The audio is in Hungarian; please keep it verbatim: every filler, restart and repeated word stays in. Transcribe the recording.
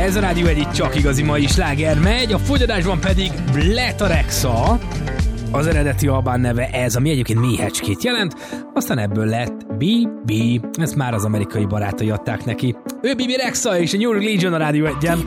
Ez a Rádió egy csak igazi mai sláger megy, a fogyadásban pedig Bletarexa, az eredeti albán neve ez, ami egyébként méhecskét jelent, aztán ebből lett bé bé, ezt már az amerikai barátai adták neki. Ő bé bé Rexa és a New Religion a Rádió egyen.